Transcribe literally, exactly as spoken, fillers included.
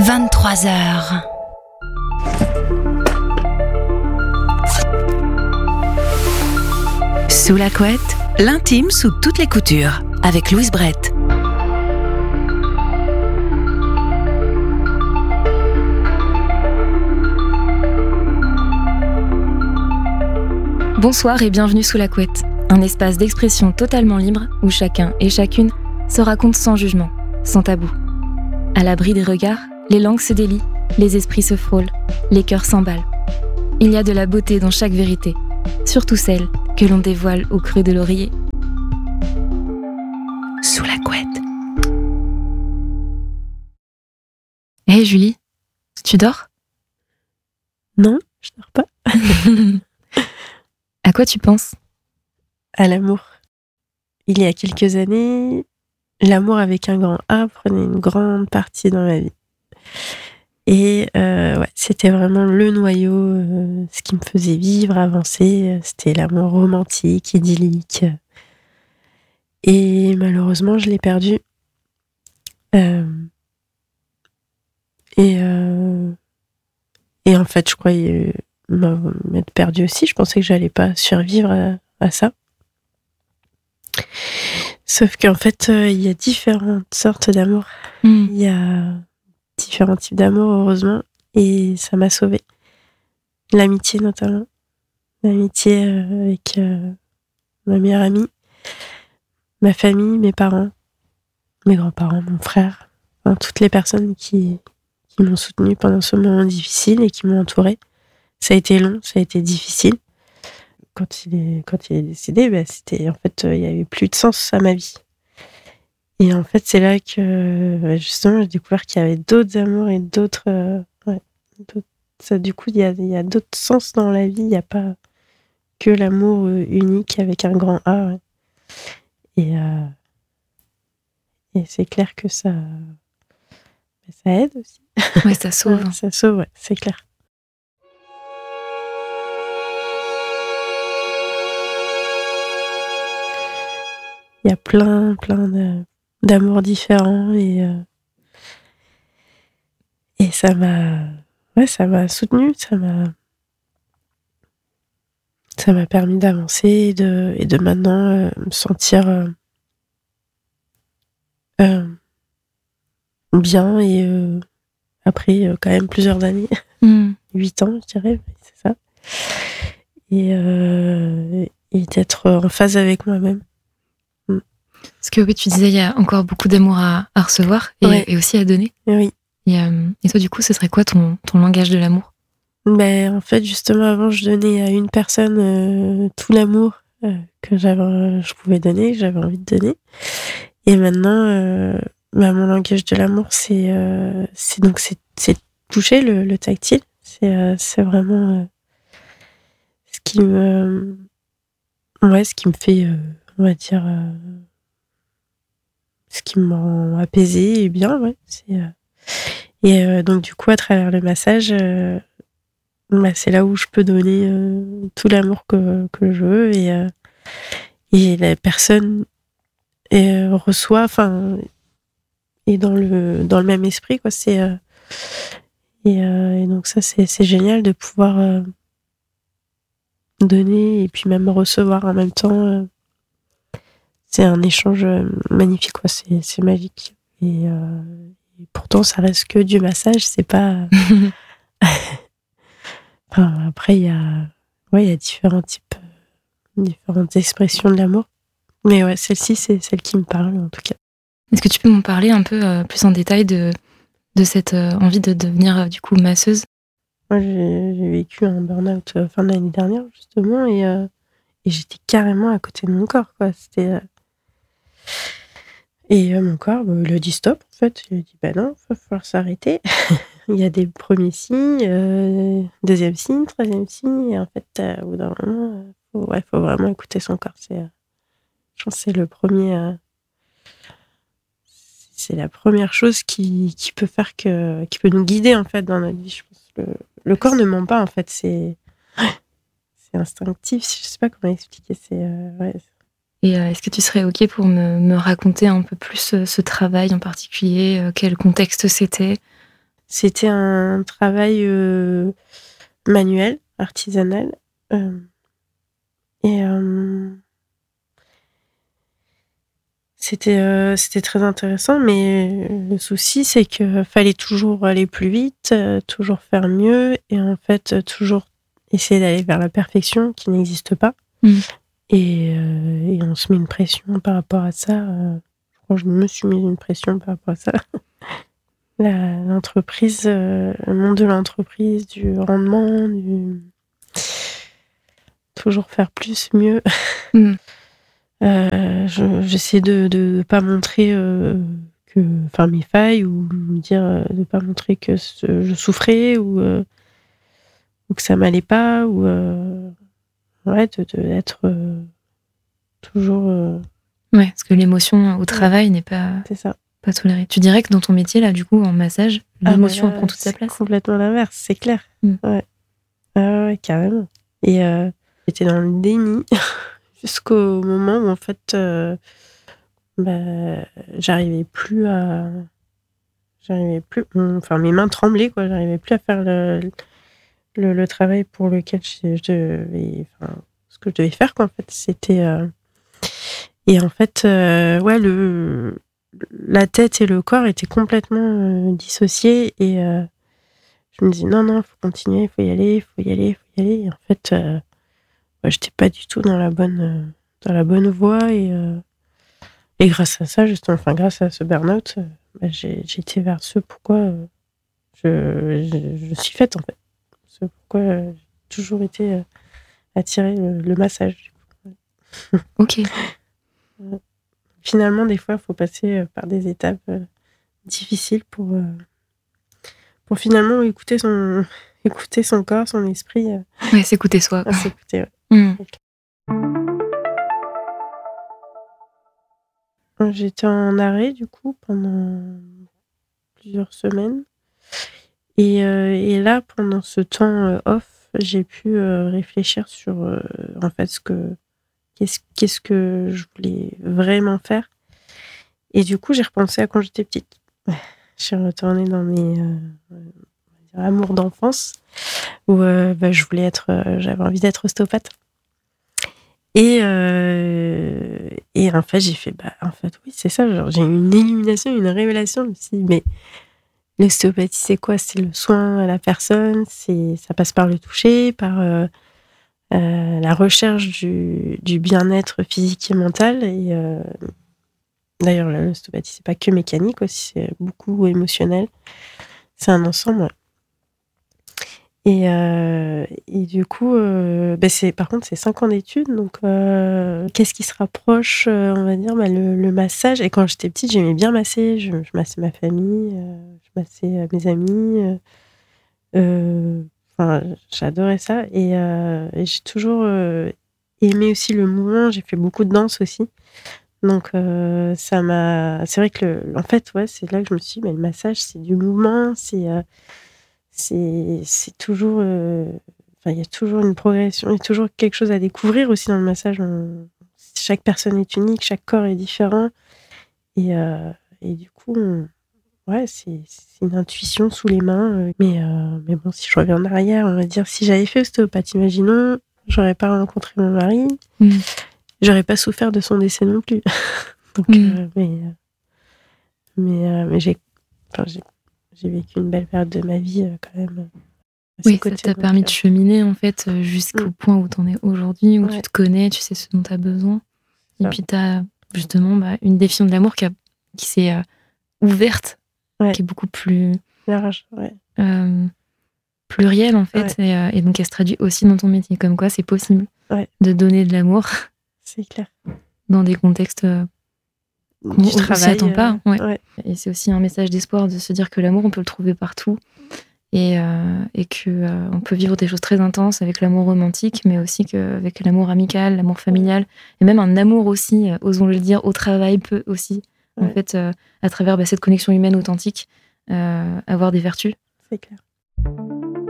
vingt-trois heures. Sous la couette, l'intime sous toutes les coutures, avec Louise Brett. Bonsoir et bienvenue sous la couette, un espace d'expression totalement libre où chacun et chacune se raconte sans jugement, sans tabou. À l'abri des regards, les langues se délient, les esprits se frôlent, les cœurs s'emballent. Il y a de la beauté dans chaque vérité, surtout celle que l'on dévoile au creux de l'oreiller. Sous la couette. Hé hey Julie, tu dors ? Non, je dors pas. À quoi tu penses ? À l'amour. Il y a quelques années, l'amour avec un grand A prenait une grande partie dans ma vie. Et euh, ouais, c'était vraiment le noyau, euh, ce qui me faisait vivre, avancer. C'était l'amour romantique, idyllique. Et malheureusement, je l'ai perdu. Euh, et, euh, et en fait, je croyais m'être perdue aussi. Je pensais que j'allais pas survivre à, à ça. Sauf qu'en fait, il euh, y a différentes sortes d'amour. Il mmh. y a différents types d'amour, heureusement, et ça m'a sauvée. L'amitié, notamment. L'amitié euh, avec euh, ma meilleure amie, ma famille, mes parents, mes grands-parents, mon frère, enfin, toutes les personnes qui, qui m'ont soutenue pendant ce moment difficile et qui m'ont entourée. Ça a été long, ça a été difficile. Quand il est, quand il est décédé, bah, c'était, en fait, il y avait plus de sens à ma vie. Et en fait, c'est là que, justement, j'ai découvert qu'il y avait d'autres amours et d'autres... Euh, ouais, d'autres ça, du coup, il y a, il y a d'autres sens dans la vie. Il n'y a pas que l'amour unique avec un grand A. Ouais. Et, euh, et c'est clair que ça, ça aide aussi. Ouais, ça sauve. Ouais, ça sauve, ouais, c'est clair. Il y a plein, plein de, d'amours différents et, euh, et ça m'a, ouais, ça m'a soutenue, ça m'a, ça m'a permis d'avancer et de, et de maintenant euh, me sentir euh, euh, bien et euh, après euh, quand même plusieurs années, mmh. huit ans, je dirais, c'est ça, et, euh, et d'être en phase avec moi-même. Parce que oui, tu disais, il y a encore beaucoup d'amour à, à recevoir et, ouais. et aussi à donner. Oui. Et, euh, et toi, du coup, ce serait quoi ton, ton langage de l'amour ? Ben, en fait, justement, avant, je donnais à une personne euh, tout l'amour euh, que j'avais, je pouvais donner, que j'avais envie de donner. Et maintenant, euh, ben, mon langage de l'amour, c'est, euh, c'est donc c'est, c'est toucher le, le tactile. C'est, euh, c'est vraiment euh, ce qui me, ouais, ce qui me fait, euh, on va dire. Euh, ce qui me rend apaisée et bien, ouais. C'est, euh... Et euh, donc, du coup, à travers le massage, euh, bah, c'est là où je peux donner euh, tout l'amour que, que je veux. Et, euh, et la personne euh, reçoit, enfin, est dans le, dans le même esprit, quoi. C'est, euh, et, euh, et donc, ça, c'est, c'est génial de pouvoir euh, donner et puis même recevoir en même temps. Euh, C'est un échange magnifique, quoi. C'est, c'est magique. Et, euh, et pourtant, ça reste que du massage. C'est pas. Enfin, après, il y a, ouais, il y a différents types, différentes expressions de l'amour. Mais ouais, celle-ci, c'est celle qui me parle, en tout cas. Est-ce que tu peux m'en parler un peu euh, plus en détail de, de cette euh, envie de devenir, euh, du coup, masseuse ? Moi, j'ai, j'ai vécu un burn-out euh, fin de l'année dernière, justement, et, euh, et j'étais carrément à côté de mon corps, quoi. C'était. Euh, Et euh, mon corps, bah, il a dit stop, en fait. Il a dit, bah non, il va falloir s'arrêter. Il y a des premiers signes, euh, deuxième signe, troisième signe. Et en fait, euh, au bout d'un moment, euh, faut, ouais, faut vraiment écouter son corps. C'est, euh, je pense que c'est le premier... Euh, c'est la première chose qui, qui peut faire que... qui peut nous guider, en fait, dans notre vie. Je pense que le, le corps ne ment pas, en fait. C'est, c'est instinctif. Je sais pas comment expliquer. C'est... Euh, ouais, Et euh, est-ce que tu serais OK pour me, me raconter un peu plus euh, ce travail en particulier, euh, quel contexte c'était ? c'était un travail euh, manuel, artisanal. Euh, et euh, c'était, euh, c'était très intéressant, mais le souci, c'est qu'il fallait toujours aller plus vite, euh, toujours faire mieux, et en fait, euh, toujours essayer d'aller vers la perfection qui n'existe pas. Mmh. Et, euh, et on se met une pression par rapport à ça. Euh, je crois que je me suis mis une pression par rapport à ça. La, l'entreprise, euh, le monde de l'entreprise, du rendement, du... toujours faire plus, mieux. Mmh. euh, je, j'essaie de ne pas montrer euh, que, enfin, mes failles, ou me dire euh, de ne pas montrer que ce, je souffrais, ou, euh, ou que ça m'allait pas, ou euh, ouais, de, de, d'être euh, toujours... Euh, ouais, parce que l'émotion au travail ouais. n'est pas... C'est ça. Pas toléré. Tu dirais que dans ton métier, là, du coup, en massage, l'émotion ah, là, prend toute sa place. C'est complètement l'inverse, c'est clair. Mm. Ouais. Ah ouais, carrément. Et euh, j'étais dans le déni jusqu'au moment où, en fait, euh, bah, j'arrivais plus à. J'arrivais plus. Enfin, mes mains tremblaient, quoi. J'arrivais plus à faire le, le, le travail pour lequel je, je devais. Enfin, ce que je devais faire, quoi, en fait. C'était. Euh... Et en fait, euh, ouais, le. La tête et le corps étaient complètement euh, dissociés, et euh, je me dis non, non, il faut continuer, il faut y aller, il faut y aller, il faut y aller. Et en fait, euh, ouais, j'étais pas du tout dans la bonne, euh, dans la bonne voie, et, euh, et grâce à ça, justement, enfin, grâce à ce burn-out, euh, bah, j'ai, j'ai été vers ce pourquoi euh, je, je, je suis faite, en fait. Ce pourquoi euh, j'ai toujours été euh, attirée le, le massage. Du coup. Ok. Finalement, des fois, il faut passer par des étapes euh, difficiles pour, euh, pour finalement écouter son, écouter son corps, son esprit. Euh, ouais, s'écouter soi. À s'écouter, ouais. Mmh. J'étais en arrêt, du coup, pendant plusieurs semaines. Et, euh, et là, pendant ce temps euh, off, j'ai pu euh, réfléchir sur, euh, en fait, ce que, qu'est-ce, qu'est-ce que je voulais vraiment faire. Et du coup, j'ai repensé à quand j'étais petite. Je suis retournée dans mes euh, on va dire, amours d'enfance, où euh, bah, je voulais être, euh, j'avais envie d'être ostéopathe. Et, euh, et en fait, j'ai fait, bah, en fait, oui, c'est ça. Genre, j'ai eu une illumination, une révélation. Je me suis dit, mais l'ostéopathie, c'est quoi ? C'est le soin à la personne, c'est, ça passe par le toucher, par euh, euh, la recherche du, du bien-être physique et mental. Et euh, d'ailleurs, l'ostéopathie, c'est pas que mécanique aussi, c'est beaucoup émotionnel. C'est un ensemble. Et, euh, et du coup, euh, bah c'est, par contre, c'est cinq ans d'études. Donc, euh, qu'est-ce qui se rapproche, euh, on va dire, bah, le, le massage. Et quand j'étais petite, j'aimais bien masser. Je, je massais ma famille, euh, je massais euh, mes amis. Euh, euh, enfin, j'adorais ça. Et, euh, et j'ai toujours euh, aimé aussi le mouvement. J'ai fait beaucoup de danse aussi. Donc, euh, ça m'a. C'est vrai que, le, en fait, ouais, c'est là que je me suis dit, mais le massage, c'est du mouvement, c'est. Euh, C'est, c'est toujours... Euh, enfin, il y a toujours une progression, il y a toujours quelque chose à découvrir aussi dans le massage. On, chaque personne est unique, chaque corps est différent. Et, euh, et du coup, on, ouais, c'est, c'est une intuition sous les mains. Mais, euh, mais bon, si je reviens en arrière, on va dire, si j'avais fait ostéopathe, imaginons, j'aurais pas rencontré mon mari, mmh. j'aurais pas souffert de son décès non plus. Donc, mmh. euh, mais, mais, euh, mais j'ai... Enfin, j'ai J'ai vécu une belle période de ma vie euh, quand même. Oui, côté, ça t'a permis euh... de cheminer en fait jusqu'au mmh. point où t'en es aujourd'hui, où ouais. tu te connais, tu sais ce dont t'as besoin. Et ça. Puis t'as justement bah, une définition de l'amour qui, a, qui s'est euh, ouverte, ouais. qui est beaucoup plus large, ouais. euh, plurielle en fait, ouais. et, euh, et donc elle se traduit aussi dans ton métier. Comme quoi, c'est possible ouais. de donner de l'amour. C'est clair. Dans des contextes euh, du on travail, s'y attend pas. Euh, ouais. Ouais. Et c'est aussi un message d'espoir de se dire que l'amour, on peut le trouver partout. Et, euh, et qu'on euh, peut vivre des choses très intenses avec l'amour romantique, mais aussi qu'avec l'amour amical, l'amour familial, et même un amour aussi, euh, osons le dire, au travail peut aussi, ouais. en fait, euh, à travers bah, cette connexion humaine authentique, euh, avoir des vertus. C'est clair.